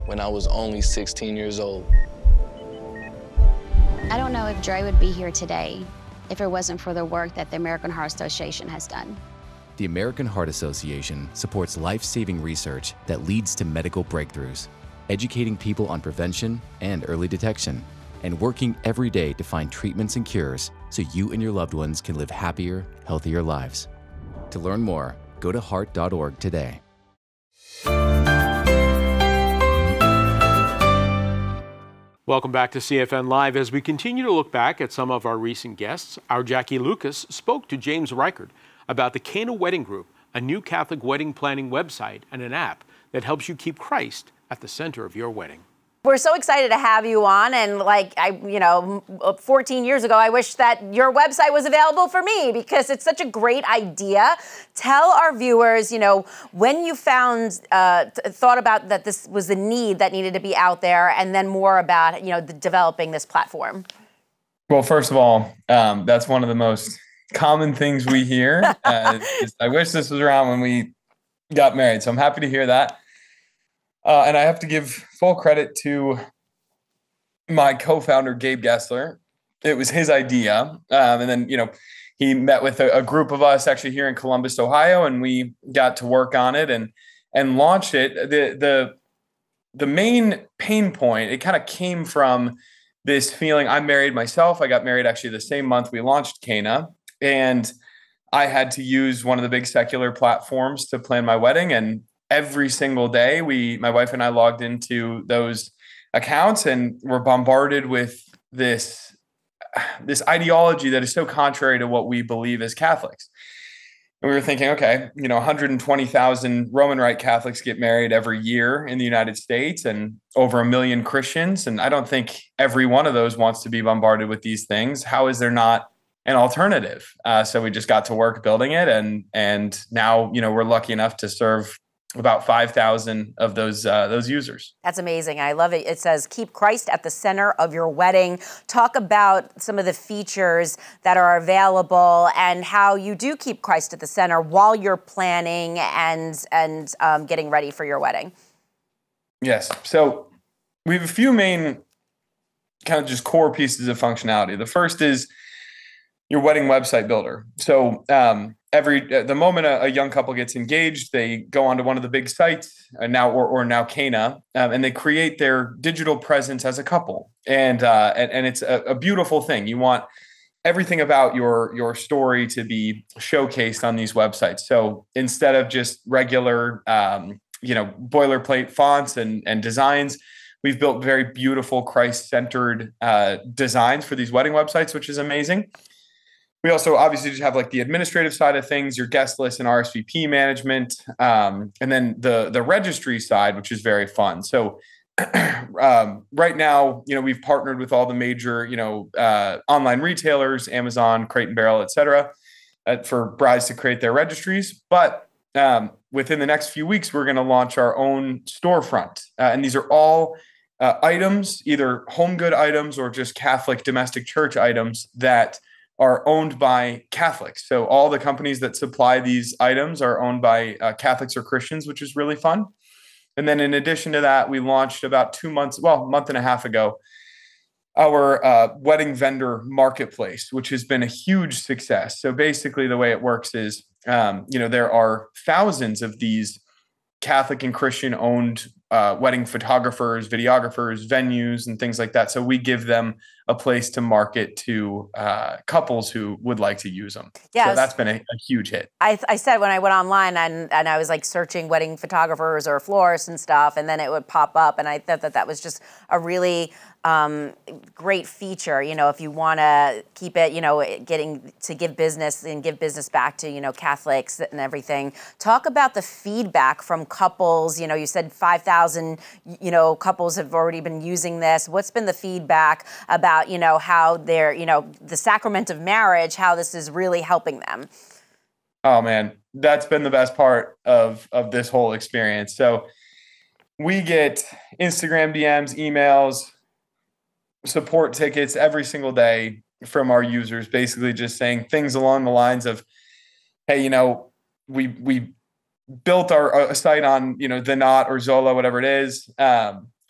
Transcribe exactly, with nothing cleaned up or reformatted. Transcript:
when I was only sixteen years old. I don't know if Dre would be here today if it wasn't for the work that the American Heart Association has done. The American Heart Association supports life-saving research that leads to medical breakthroughs, educating people on prevention and early detection, and working every day to find treatments and cures so you and your loved ones can live happier, healthier lives. To learn more, go to heart dot org today. Welcome back to C F N Live. As we continue to look back at some of our recent guests, our Jackie Lucas spoke to James Reichert about the Cana Wedding Group, a new Catholic wedding planning website and an app that helps you keep Christ at the center of your wedding. We're so excited to have you on, and like I, you know, fourteen years ago, I wish that your website was available for me because it's such a great idea. Tell our viewers, you know, when you found, uh, th- thought about that this was the need that needed to be out there, and then more about, you know, the, developing this platform. Well, first of all, um, that's one of the most common things we hear. uh, is, I wish this was around when we got married, so I'm happy to hear that. Uh, and I have to give full credit to my co-founder, Gabe Gessler. It was his idea. Um, and then, you know, he met with a, a group of us actually here in Columbus, Ohio, and we got to work on it and and launched it. The the the main pain point, it kind of came from this feeling. I'm married myself. I got married actually the same month we launched Cana. And I had to use one of the big secular platforms to plan my wedding. And every single day, we, my wife and I logged into those accounts and were bombarded with this, this ideology that is so contrary to what we believe as Catholics. And we were thinking, okay, you know, one hundred twenty thousand Roman Rite Catholics get married every year in the United States and over a million Christians. And I don't think every one of those wants to be bombarded with these things. How is there not an alternative? Uh, so we just got to work building it. And, and now, you know, we're lucky enough to serve about five thousand of those uh, those users. That's amazing. I love it. It says, keep Christ at the center of your wedding. Talk about some of the features that are available and how you do keep Christ at the center while you're planning and, and um, getting ready for your wedding. Yes. So we have a few main kind of just core pieces of functionality. The first is your wedding website builder. So um, every the moment a, a young couple gets engaged, they go onto one of the big sites uh, now or, or now Cana, um, and they create their digital presence as a couple. And uh, and, and it's a, a beautiful thing. You want everything about your your story to be showcased on these websites. So instead of just regular um, you know boilerplate fonts and and designs, we've built very beautiful Christ-centered uh, designs for these wedding websites, which is amazing. We also obviously just have like the administrative side of things, your guest list and R S V P management, um, and then the the registry side, which is very fun. So um, right now, you know, we've partnered with all the major, you know, uh, online retailers, Amazon, Crate and Barrel, et cetera, uh, for brides to create their registries. But um, within the next few weeks, we're going to launch our own storefront, uh, and these are all uh, items, either home good items or just Catholic domestic church items that are owned by Catholics. So all the companies that supply these items are owned by uh, Catholics or Christians, which is really fun. And then in addition to that, we launched about two months, well, a month and a half ago, our uh, wedding vendor marketplace, which has been a huge success. So basically the way it works is, um, you know, there are thousands of these Catholic and Christian owned uh, wedding photographers, videographers, venues, and things like that. So we give them a place to market to uh, couples who would like to use them. Yeah, so was, that's been a, a huge hit. I, I said when I went online and, and I was like searching wedding photographers or florists and stuff, and then it would pop up, and I thought that that was just a really um, great feature. You know, if you want to keep it, you know, getting to give business and give business back to, you know, Catholics and everything. Talk about the feedback from couples. You know, you said five thousand, you know, couples have already been using this. What's been the feedback about, you know, how they're, you know, the sacrament of marriage, how this is really helping them? Oh man, that's been the best part of, of this whole experience. So we get Instagram D Ms, emails, support tickets every single day from our users, basically just saying things along the lines of, hey, you know, we, we built our, our site on, you know, The Knot or Zola, whatever it is. Um,